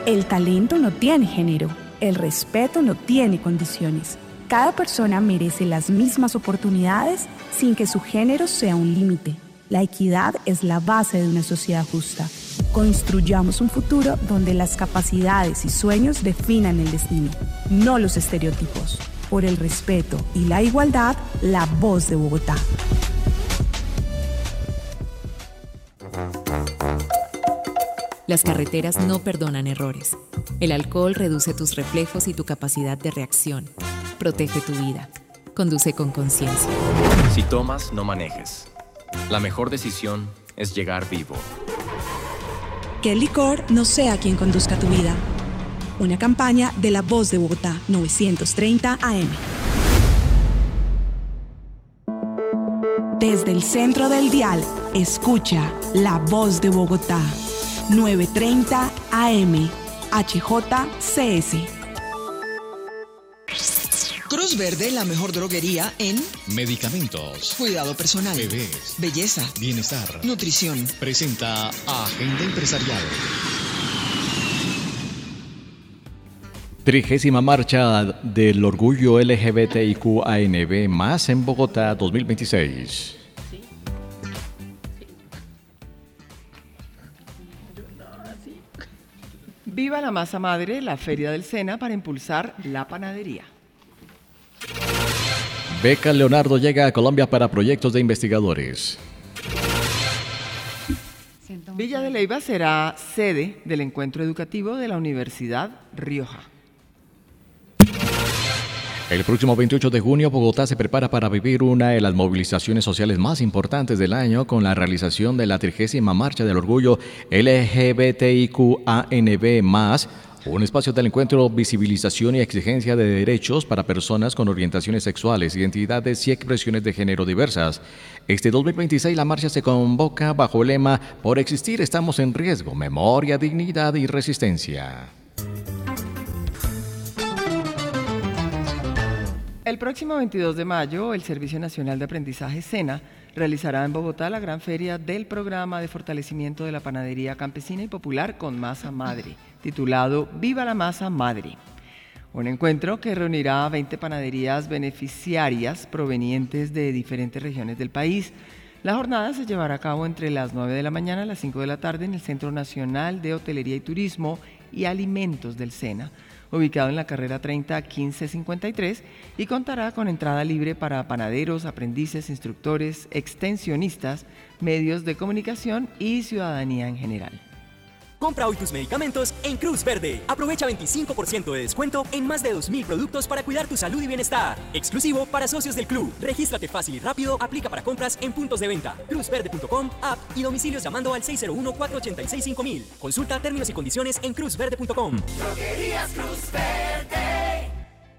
El talento no tiene género, el respeto no tiene condiciones. Cada persona merece las mismas oportunidades sin que su género sea un límite. La equidad es la base de una sociedad justa. Construyamos un futuro donde las capacidades y sueños definan el destino, no los estereotipos. Por el respeto y la igualdad, la voz de Bogotá. Las carreteras no perdonan errores. El alcohol reduce tus reflejos y tu capacidad de reacción. Protege tu vida. Conduce con conciencia. Si tomas, no manejes. La mejor decisión es llegar vivo. Que el licor no sea quien conduzca tu vida. Una campaña de La Voz de Bogotá, 930 AM. Desde el centro del dial, escucha La Voz de Bogotá, 930 AM, HJCS. Cruz Verde, la mejor droguería en medicamentos, cuidado personal, bebés, belleza, bienestar, nutrición. Presenta Agenda Empresarial. 30ª Marcha del Orgullo LGBTIQ+ANB más en Bogotá 2026. Viva la masa madre, la Feria del Sena para impulsar la panadería. Beca Leonardo llega a Colombia para proyectos de investigadores. Villa de Leyva será sede del encuentro educativo de la Universidad Rioja. El próximo 28 de junio, Bogotá se prepara para vivir una de las movilizaciones sociales más importantes del año con la realización de la 30ª Marcha del Orgullo LGBTIQ+ANB+, un espacio del encuentro, visibilización y exigencia de derechos para personas con orientaciones sexuales, identidades y expresiones de género diversas. Este 2026 la marcha se convoca bajo el lema "Por existir estamos en riesgo, memoria, dignidad y resistencia". El próximo 22 de mayo, el Servicio Nacional de Aprendizaje SENA realizará en Bogotá la gran feria del programa de fortalecimiento de la panadería campesina y popular con masa madre, titulado Viva la Masa Madre. Un encuentro que reunirá a 20 panaderías beneficiarias provenientes de diferentes regiones del país. La jornada se llevará a cabo entre las 9 de la mañana a las 5 de la tarde en el Centro Nacional de Hotelería y Turismo y Alimentos del SENA, ubicado en la carrera 30 1553, y contará con entrada libre para panaderos, aprendices, instructores, extensionistas, medios de comunicación y ciudadanía en general. Compra hoy tus medicamentos en Cruz Verde. Aprovecha 25% de descuento en más de 2.000 productos para cuidar tu salud y bienestar. Exclusivo para socios del club. Regístrate fácil y rápido. Aplica para compras en puntos de venta. cruzverde.com, app y domicilios llamando al 601-486-5000. Consulta términos y condiciones en cruzverde.com. Droguerías Cruz Verde.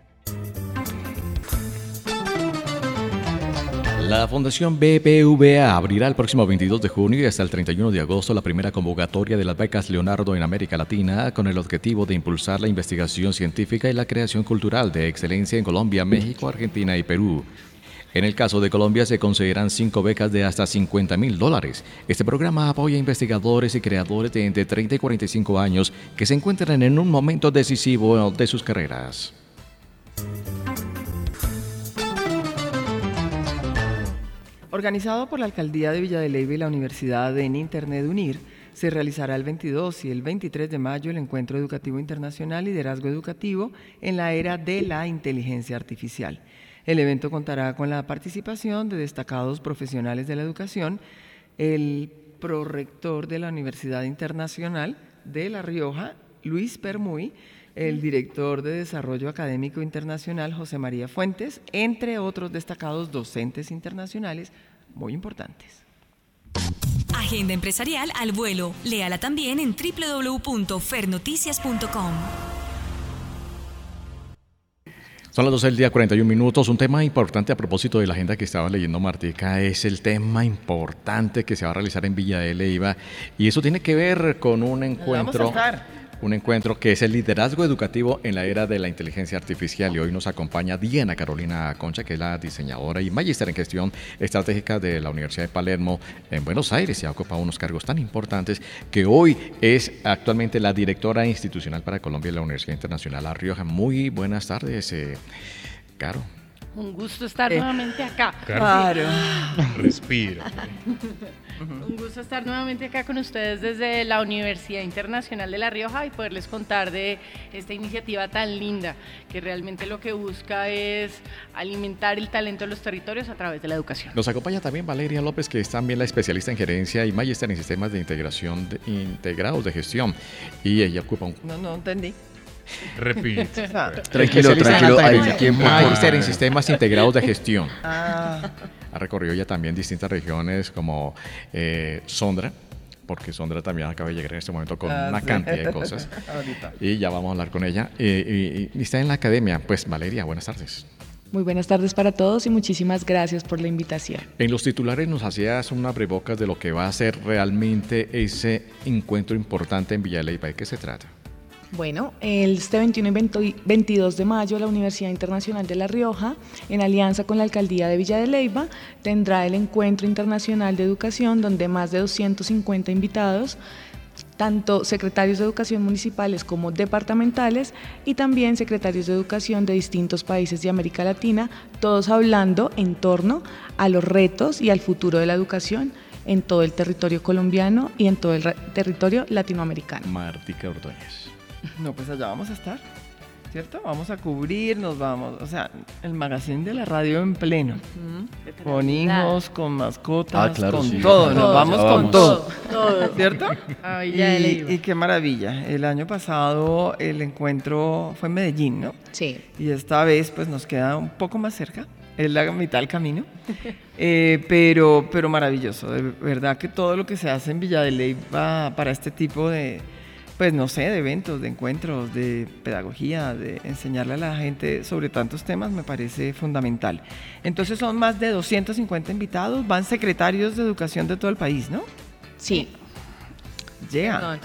La Fundación BBVA abrirá el próximo 22 de junio y hasta el 31 de agosto la primera convocatoria de las becas Leonardo en América Latina con el objetivo de impulsar la investigación científica y la creación cultural de excelencia en Colombia, México, Argentina y Perú. En el caso de Colombia se concederán 5 becas de hasta $50,000. Este programa apoya a investigadores y creadores de entre 30 y 45 años que se encuentran en un momento decisivo de sus carreras. Organizado por la Alcaldía de Villa de Leyva y la Universidad en Internet UNIR, se realizará el 22 y el 23 de mayo el Encuentro Educativo Internacional Liderazgo Educativo en la Era de la Inteligencia Artificial. El evento contará con la participación de destacados profesionales de la educación, el prorector de la Universidad Internacional de La Rioja, Luis Permuy, el director de Desarrollo Académico Internacional, José María Fuentes, entre otros destacados docentes internacionales muy importantes. Agenda empresarial al vuelo. Léala también en www.fernoticias.com. Son las 12 del día, 41 minutos. Un tema importante a propósito de la agenda que estaba leyendo Martica es el tema importante que se va a realizar en Villa de Leyva. Y eso tiene que ver con un encuentro. un encuentro que es el liderazgo educativo en la era de la inteligencia artificial. Y hoy nos acompaña Diana Carolina Concha, que es la diseñadora y magíster en gestión estratégica de la Universidad de Palermo en Buenos Aires, y ha ocupado unos cargos tan importantes que hoy es actualmente la directora institucional para Colombia de la Universidad Internacional La Rioja. Muy buenas tardes, Caro. Un gusto estar nuevamente acá. Claro. Respira. Un gusto estar nuevamente acá con ustedes desde la Universidad Internacional de La Rioja y poderles contar de esta iniciativa tan linda que realmente lo que busca es alimentar el talento de los territorios a través de la educación. Nos acompaña también Valeria López, que es también la especialista en gerencia y magíster en sistemas de integración integrados de gestión, y ella ocupa un... No entendí. Repite. Tranquilo, hay tiempo. Magíster en sistemas integrados de gestión. Ha recorrido ya también distintas regiones como Sondra, porque Sondra también acaba de llegar en este momento con una cantidad de cosas. Y ya vamos a hablar con ella. Y está en la academia. Pues Valeria, buenas tardes. Muy buenas tardes para todos y muchísimas gracias por la invitación. En los titulares nos hacías un abrebocas de lo que va a ser realmente ese encuentro importante en Villa de Leyva. ¿De qué se trata? Bueno, este 21 y 22 de mayo la Universidad Internacional de La Rioja, en alianza con la Alcaldía de Villa de Leyva, tendrá el Encuentro Internacional de Educación, donde más de 250 invitados, tanto secretarios de educación municipales como departamentales, y también secretarios de educación de distintos países de América Latina, todos hablando en torno a los retos y al futuro de la educación en todo el territorio colombiano y en todo el territorio latinoamericano. Martica Ordóñez. No, pues allá vamos a estar, ¿cierto? Vamos a cubrir, nos vamos, o sea, el magazine de la radio en pleno, con hijos, con mascotas, con todo, nos vamos con todo, ¿cierto? Y qué maravilla. El año pasado el encuentro fue en Medellín, ¿no? Sí. Y esta vez pues nos queda un poco más cerca, es la mitad del camino, pero maravilloso, de verdad que todo lo que se hace en Villa de Leyva para este tipo de, pues no sé, de eventos, de encuentros, de pedagogía, de enseñarle a la gente sobre tantos temas, me parece fundamental. Entonces son más de 250 invitados, van secretarios de educación de todo el país, ¿no? Sí. Yeah.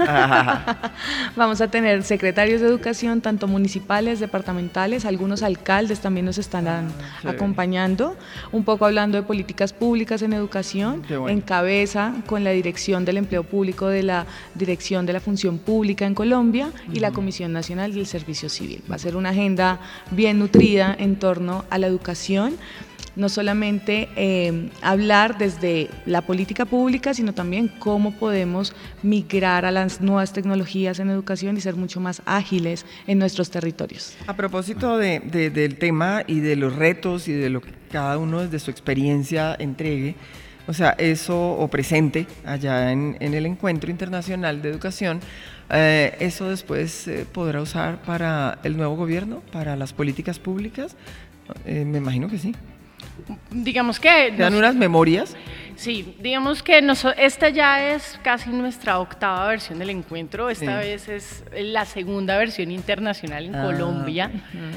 Vamos a tener secretarios de educación, tanto municipales, departamentales, algunos alcaldes también nos están acompañando, un poco hablando de políticas públicas en educación, en cabeza con la Dirección del Empleo Público de la Dirección de la Función Pública en Colombia y la Comisión Nacional del Servicio Civil. Va a ser una agenda bien nutrida en torno a la educación. No solamente hablar desde la política pública, sino también cómo podemos migrar a las nuevas tecnologías en educación y ser mucho más ágiles en nuestros territorios. A propósito del tema y de los retos y de lo que cada uno desde su experiencia entregue, o sea, eso o presente allá en el Encuentro Internacional de Educación, ¿eso después podrá usar para el nuevo gobierno, para las políticas públicas? Me imagino que sí. Digamos que... ¿Te dan unas memorias? Sí, digamos que esta ya es casi nuestra 8ª versión del encuentro, esta vez es la 2ª versión internacional en Colombia,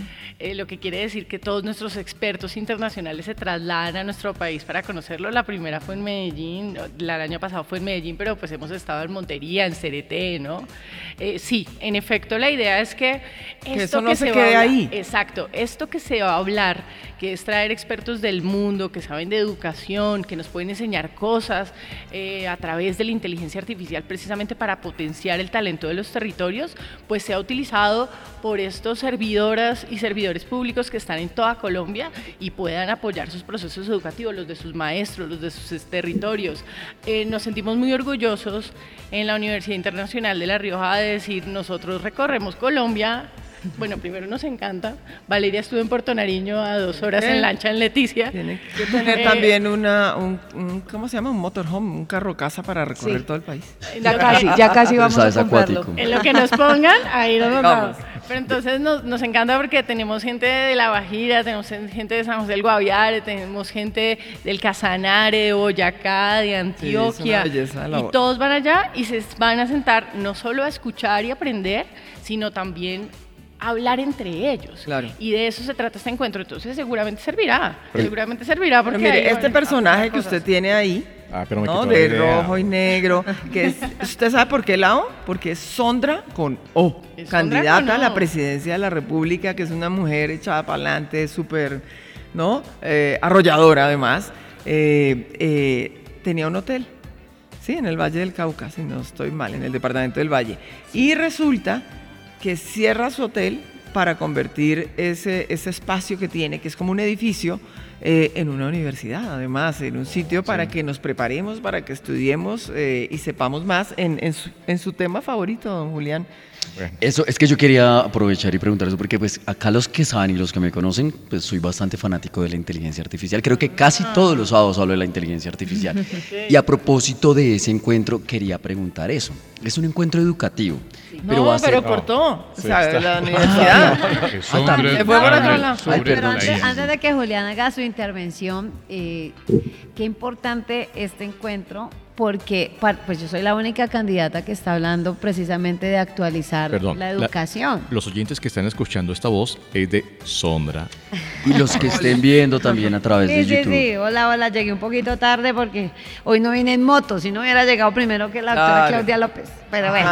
lo que quiere decir que todos nuestros expertos internacionales se trasladan a nuestro país para conocerlo. La primera fue en Medellín, el año pasado fue en Medellín, pero pues hemos estado en Montería, en Cereté, ¿no? Sí, en efecto la idea es que eso no se quede ahí. Exacto, esto que se va a hablar, que es traer expertos del mundo, que saben de educación, que nos pueden enseñar cosas a través de la inteligencia artificial precisamente para potenciar el talento de los territorios, pues se ha utilizado por estos servidoras y servidores públicos que están en toda Colombia y puedan apoyar sus procesos educativos, los de sus maestros, los de sus territorios. Nos sentimos muy orgullosos en la Universidad Internacional de La Rioja de decir, nosotros recorremos Colombia. Bueno, primero nos encanta. Valeria estuvo en Puerto Nariño a 2 horas en lancha en Leticia. Tiene que tener también ¿cómo se llama? Un motorhome, un carro casa para recorrer todo el país. Ya casi vamos a comprarlo. En lo que nos pongan, ahí nos vamos. Pero entonces nos encanta porque tenemos gente de La Guajira, tenemos gente de San José del Guaviare, tenemos gente del Casanare, de Boyacá, de Antioquia. Sí, y todos van allá y se van a sentar no solo a escuchar y aprender, sino también hablar entre ellos. Claro. Y de eso se trata este encuentro. Entonces seguramente servirá. Porque pero mire, este personaje que usted tiene ahí, pero me ¿no? quitó la De idea. rojo y negro. ¿Usted sabe por qué la O? Porque es Sondra con O, candidata a la presidencia de la República, que es una mujer echada para adelante, súper, ¿no? Arrolladora además. Tenía un hotel, sí, en el Valle del Cauca, si no estoy mal, en el departamento del Valle. Y resulta que cierra su hotel para convertir ese espacio que tiene, que es como un edificio, en una universidad, además, en un sitio para que nos preparemos, para que estudiemos y sepamos más en su tema favorito, don Julián. Bueno. Eso es que yo quería aprovechar y preguntar eso porque pues acá los que saben y los que me conocen, pues soy bastante fanático de la inteligencia artificial. Creo que casi todos los sábados hablo de la inteligencia artificial. Y a propósito de ese encuentro, quería preguntar eso. Es un encuentro educativo. Pero va a ser... pero cortó. Sí, o sea, está. la universidad. Se fue por otro lado. Pero antes de que Julián haga su intervención, qué importante este encuentro, porque pues yo soy la única candidata que está hablando precisamente de actualizar la educación. Los oyentes que están escuchando esta voz es de Sondra. Y los que estén viendo también a través de YouTube. Sí, hola, llegué un poquito tarde porque hoy no vine en moto, si no hubiera llegado primero que la doctora Claudia López, pero bueno.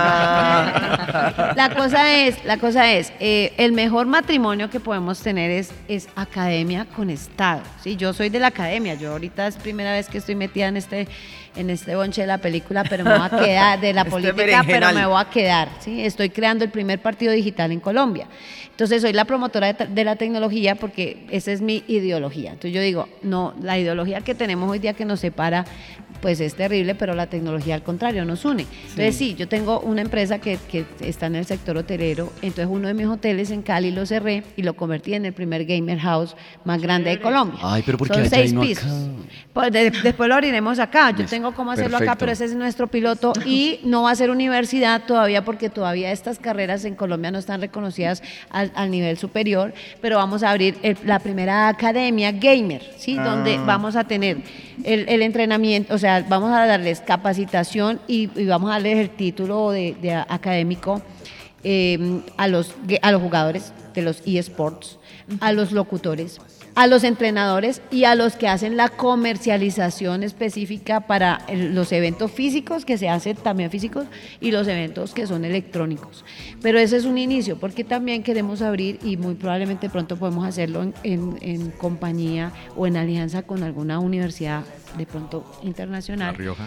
La cosa es, el mejor matrimonio que podemos tener es academia con Estado, ¿sí? Yo soy de la academia, yo ahorita es primera vez que estoy metida en este bonche de la película, pero me voy a quedar, de la política, pero me voy a quedar, ¿sí? Estoy creando el primer partido digital en Colombia. Entonces soy la promotora de la tecnología porque esa es mi ideología. Entonces yo digo, no, la ideología que tenemos hoy día que nos separa, pues es terrible, pero la tecnología al contrario nos une. Entonces sí, yo tengo una empresa que está en el sector hotelero, entonces uno de mis hoteles en Cali lo cerré y lo convertí en el primer gamer house más grande de Colombia. Ay, pero ¿por qué son allá 6 y no pisos. acá? Pues después lo abriremos acá. Yo tengo cómo hacerlo acá, pero ese es nuestro piloto y no va a ser universidad todavía porque todavía estas carreras en Colombia no están reconocidas al nivel superior, pero vamos a abrir la primera academia gamer, ¿sí? Donde vamos a tener el entrenamiento, o sea, vamos a darles capacitación y vamos a darles el título de académico a los jugadores de los eSports, a los locutores, a los entrenadores y a los que hacen la comercialización específica para los eventos físicos, que se hacen también físicos, y los eventos que son electrónicos. Pero ese es un inicio, porque también queremos abrir, y muy probablemente pronto podemos hacerlo en compañía o en alianza con alguna universidad de pronto internacional. La Rioja.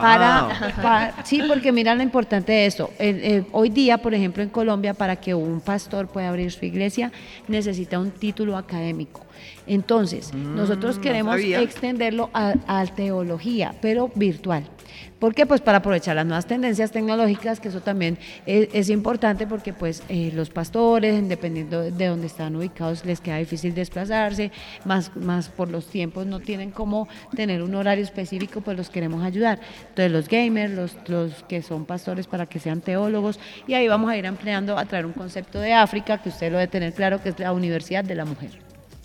Sí, porque mira lo importante de esto. Hoy día, por ejemplo, en Colombia, para que un pastor pueda abrir su iglesia, necesita un título académico. Entonces, nosotros queremos extenderlo a teología, pero virtual. ¿Por qué? Pues para aprovechar las nuevas tendencias tecnológicas, que eso también es importante porque pues los pastores, dependiendo de dónde están ubicados, les queda difícil desplazarse, más por los tiempos no tienen cómo tener un horario específico, pues los queremos ayudar. Entonces los gamers, los que son pastores para que sean teólogos, y ahí vamos a ir ampliando a traer un concepto de África, que usted lo debe tener claro, que es la Universidad de la Mujer.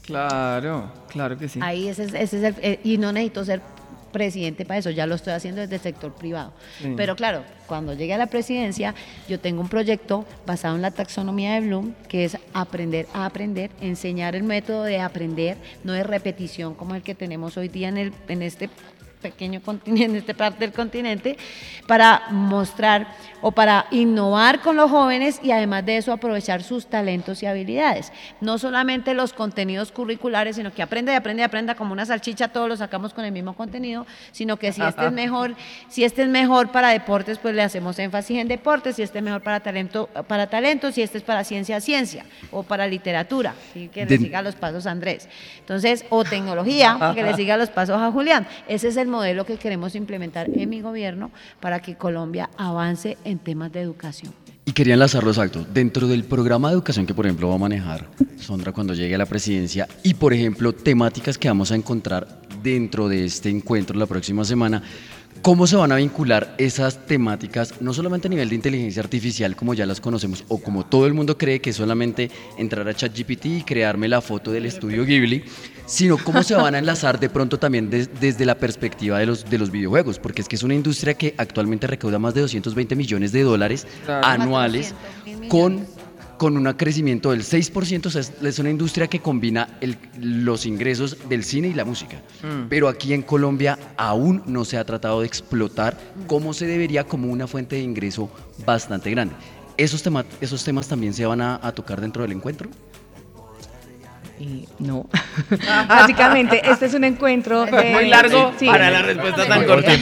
Claro que sí. Ahí ese es y no necesito ser presidente para eso, ya lo estoy haciendo desde el sector privado. Sí. Pero claro, cuando llegue a la presidencia, yo tengo un proyecto basado en la taxonomía de Bloom, que es aprender a aprender, enseñar el método de aprender, no de repetición como el que tenemos hoy día en este pequeño continente, en esta parte del continente, para mostrar o para innovar con los jóvenes y además de eso aprovechar sus talentos y habilidades. No solamente los contenidos curriculares, sino que aprenda como una salchicha, todos lo sacamos con el mismo contenido, sino que si este es mejor para deportes, pues le hacemos énfasis en deportes, si este es mejor para talento, si este es para ciencia, o para literatura, ¿sí? Que le siga los pasos a Andrés. Entonces, o tecnología, que le siga los pasos a Julián. Ese es el modelo que queremos implementar en mi gobierno para que Colombia avance en temas de educación. Y quería enlazarlo exacto, dentro del programa de educación que por ejemplo va a manejar Sondra cuando llegue a la presidencia y por ejemplo temáticas que vamos a encontrar dentro de este encuentro la próxima semana, ¿cómo se van a vincular esas temáticas, no solamente a nivel de inteligencia artificial como ya las conocemos o como todo el mundo cree que es solamente entrar a ChatGPT y crearme la foto del estudio Ghibli, sino cómo se van a enlazar de pronto también desde la perspectiva de los videojuegos, porque es que es una industria que actualmente recauda más de $220 millones anuales con un crecimiento del 6%, o sea, es una industria que combina los ingresos del cine y la música. Pero aquí en Colombia aún no se ha tratado de explotar como se debería, como una fuente de ingreso bastante grande. ¿Esos temas también se van a tocar dentro del encuentro? No. Básicamente, este es un encuentro muy largo para la respuesta tan corta.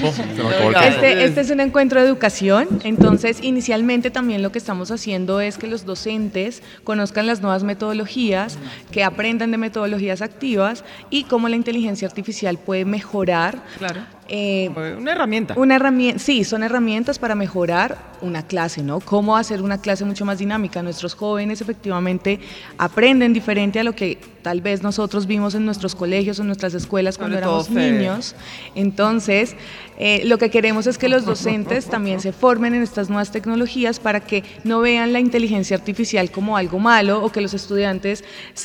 Este es un encuentro de educación. Entonces, inicialmente también lo que estamos haciendo es que los docentes conozcan las nuevas metodologías, que aprendan de metodologías activas y cómo la inteligencia artificial puede mejorar. Claro. Una herramienta. Sí, son herramientas para mejorar una clase, ¿no? Cómo hacer una clase mucho más dinámica. Nuestros jóvenes efectivamente aprenden diferente a lo que tal vez nosotros vimos en nuestros colegios o en nuestras escuelas cuando éramos niños. Entonces, lo que queremos es que los docentes también se formen en estas nuevas tecnologías para que no vean la inteligencia artificial como algo malo, o que los estudiantes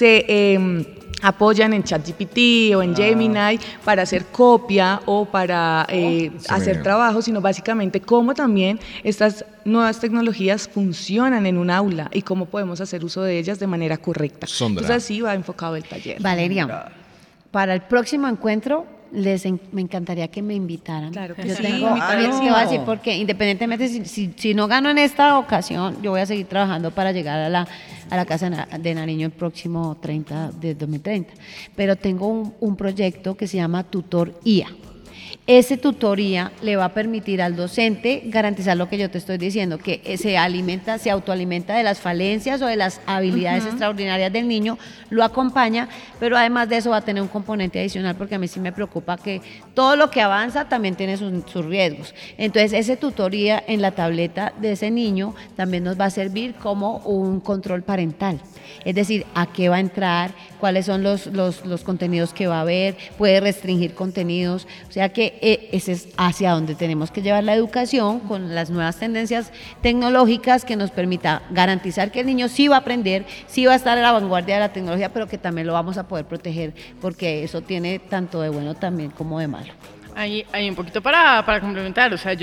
se apoyan en ChatGPT o en Gemini para hacer copia o para hacer trabajo, sino básicamente cómo también estas nuevas tecnologías funcionan en un aula y cómo podemos hacer uso de ellas de manera correcta. Entonces así va enfocado el taller. Valeria, para el próximo encuentro me encantaría que me invitaran. Claro que yo sí. Te voy a decir porque independientemente si no gano en esta ocasión, yo voy a seguir trabajando para llegar a la Casa de Nariño el próximo 30 de 2030. Pero tengo un proyecto que se llama Tutor IA. Ese tutoría le va a permitir al docente garantizar lo que yo te estoy diciendo, que se autoalimenta de las falencias o de las habilidades extraordinarias del niño, lo acompaña, pero además de eso va a tener un componente adicional, porque a mí sí me preocupa que todo lo que avanza también tiene sus riesgos. Entonces, ese tutoría en la tableta de ese niño también nos va a servir como un control parental. Es decir, a qué va a entrar, cuáles son los contenidos que va a ver, puede restringir contenidos, o sea que ese es hacia donde tenemos que llevar la educación, con las nuevas tendencias tecnológicas que nos permita garantizar que el niño sí va a aprender, sí va a estar a la vanguardia de la tecnología, pero que también lo vamos a poder proteger, porque eso tiene tanto de bueno también como de malo. Hay un poquito para complementar, o sea,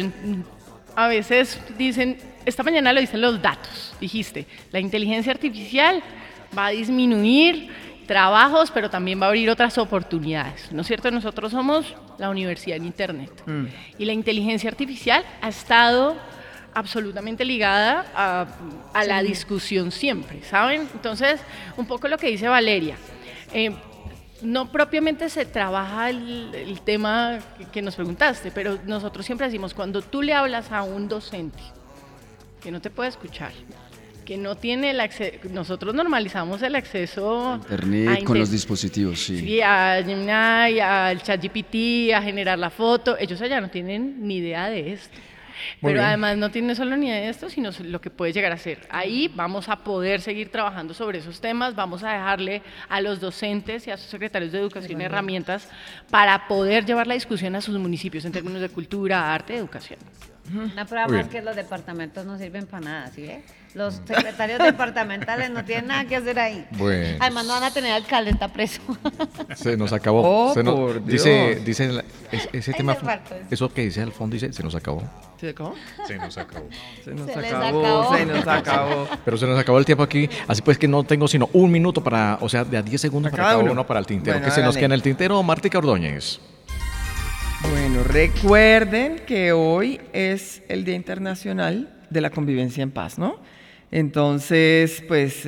a veces dicen, esta mañana lo dicen los datos, dijiste, la inteligencia artificial va a disminuir trabajos, pero también va a abrir otras oportunidades, ¿no es cierto? Nosotros somos la universidad en Internet y la inteligencia artificial ha estado absolutamente ligada a la discusión siempre, ¿saben? Entonces, un poco lo que dice Valeria, no propiamente se trabaja el tema que nos preguntaste, pero nosotros siempre decimos, cuando tú le hablas a un docente que no te puede escuchar, que no tiene el acceso, nosotros normalizamos el acceso Internet con los dispositivos, sí. Sí, a Gemini, al ChatGPT, a generar la foto, ellos allá no tienen ni idea de esto. Pero además no tienen solo ni idea de esto, sino lo que puede llegar a ser. Ahí vamos a poder seguir trabajando sobre esos temas, vamos a dejarle a los docentes y a sus secretarios de educación herramientas para poder llevar la discusión a sus municipios en términos de cultura, arte, educación. Una prueba más que los departamentos no sirven para nada, ¿sí ve? Los secretarios departamentales no tienen nada que hacer ahí. Bueno. Además no van a tener alcalde, está preso. Se nos acabó. Por Dios. Dice ese tema, eso que dice al fondo, dice, se nos acabó. ¿Se acabó? Se nos acabó. Se nos acabó. Pero se nos acabó el tiempo aquí, así pues que no tengo sino un minuto para, o sea, de a 10 segundos para cada uno para el tintero. Bueno, ¿qué se nos queda en el tintero, Martica Ordóñez? Bueno, recuerden que hoy es el Día Internacional de la Convivencia en Paz, ¿no? Entonces, pues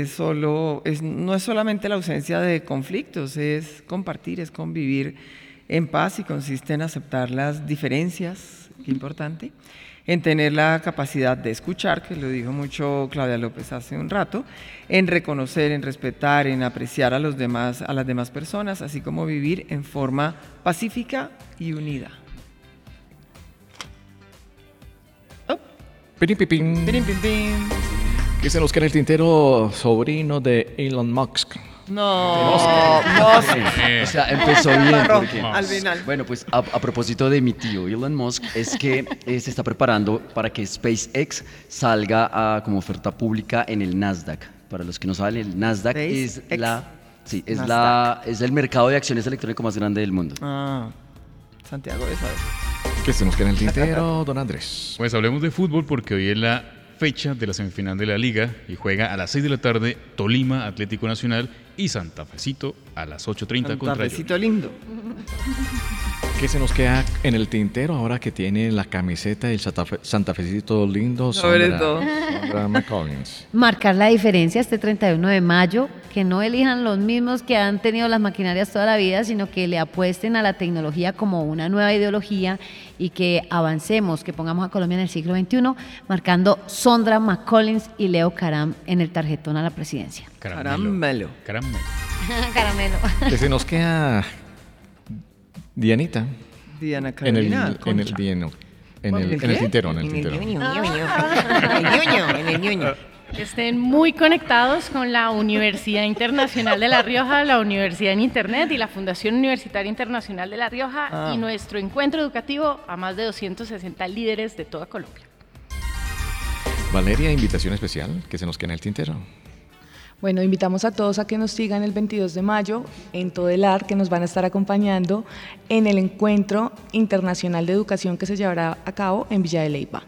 no es solamente la ausencia de conflictos, es compartir, es convivir en paz, y consiste en aceptar las diferencias, qué importante, en tener la capacidad de escuchar, que lo dijo mucho Claudia López hace un rato, en reconocer, en respetar, en apreciar a las demás personas, así como vivir en forma pacífica y unida. Pirin, pipín. Pirin, pin, pin. ¿Qué se nos queda en el tintero, sobrino de Elon Musk? No. O sea, empezó bien. Porque, al final. Bueno, pues a propósito de mi tío Elon Musk, es que se está preparando para que SpaceX salga como oferta pública en el Nasdaq. Para los que no saben, el Nasdaq es el mercado de acciones electrónico más grande del mundo. Santiago de saber. ¿Qué se nos queda en el tintero, don Andrés? Pues hablemos de fútbol, porque hoy es la fecha de la semifinal de la Liga y juega a las 6 de la tarde Tolima Atlético Nacional y Santa Fecito a las 8:30 contra Santa Fecito lindo. ¿Qué se nos queda en el tintero ahora que tiene la camiseta del Santa Fecito lindo? Sondra McCollins. Marcar la diferencia este 31 de mayo, que no elijan los mismos que han tenido las maquinarias toda la vida, sino que le apuesten a la tecnología como una nueva ideología y que avancemos, que pongamos a Colombia en el siglo XXI, marcando Sondra McCollins y Leo Caram en el tarjetón a la presidencia. Caramelo. Caramelo. ¿Qué se nos queda, Dianita? Diana Carolina. En el tintero. Que estén muy conectados con la Universidad Internacional de La Rioja, la Universidad en Internet y la Fundación Universitaria Internacional de La Rioja y nuestro encuentro educativo a más de 260 líderes de toda Colombia. Valeria, invitación especial que se nos queda en el tintero. Bueno, invitamos a todos a que nos sigan el 22 de mayo en Todelar, que nos van a estar acompañando en el Encuentro Internacional de Educación que se llevará a cabo en Villa de Leyva.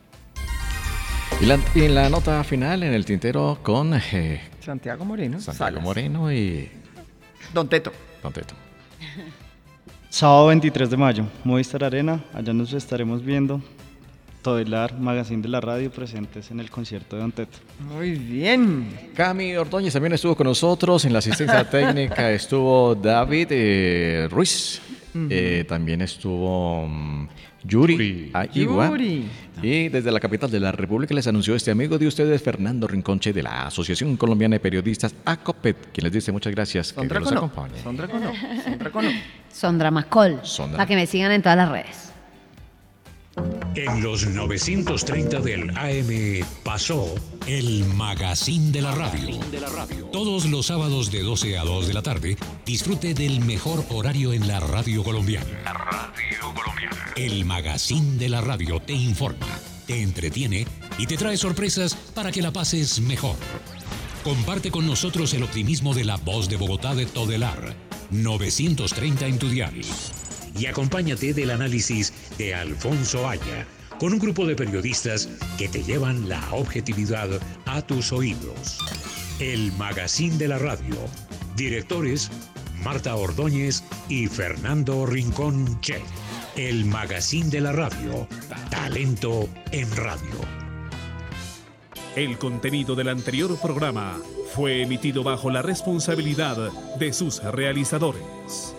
Y en la nota final, en el tintero, con Santiago Moreno. Santiago Moreno y Don Teto. Sábado 23 de mayo, Movistar Arena, allá nos estaremos viendo. Todelar, Magazine de la Radio, presentes en el concierto de Don Teto. Muy bien. Cami Ordóñez también estuvo con nosotros. En la asistencia técnica estuvo David Ruiz. También estuvo Yuri Aigua. Y desde la capital de la República les anunció este amigo de ustedes, Fernando Rinconche, de la Asociación Colombiana de Periodistas, ACOPET, quien les dice muchas gracias. Sondra McColl. Para que me sigan en todas las redes. En los 930 del AM pasó el Magazine de la Radio. Todos los sábados de 12 a 2 de la tarde, disfrute del mejor horario en la radio colombiana. El Magazine de la Radio te informa, te entretiene y te trae sorpresas para que la pases mejor. Comparte con nosotros el optimismo de la voz de Bogotá de Todelar, 930 en tu dial. Y acompáñate del análisis de Alfonso Aya, con un grupo de periodistas que te llevan la objetividad a tus oídos. El Magazine de la Radio. Directores, Marta Ordóñez y Fernando Rincón Che. El Magazine de la Radio. Talento en radio. El contenido del anterior programa fue emitido bajo la responsabilidad de sus realizadores.